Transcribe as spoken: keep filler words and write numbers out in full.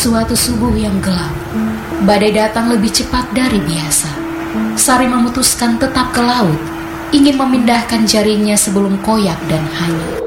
Suatu subuh yang gelap, badai datang lebih cepat dari biasa. Sari memutuskan tetap ke laut, ingin memindahkan jaringnya sebelum koyak dan hanyut.